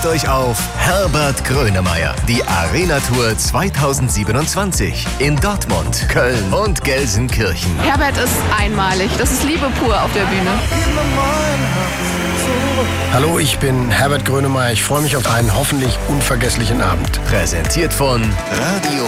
euch auf Herbert Grönemeyer. Die Arena Tour 2027 in Dortmund, Köln und Gelsenkirchen. Herbert ist einmalig. Das ist Liebe pur auf der Bühne. Hallo, ich bin Herbert Grönemeyer. Ich freue mich auf einen hoffentlich unvergesslichen Abend. Präsentiert von Radio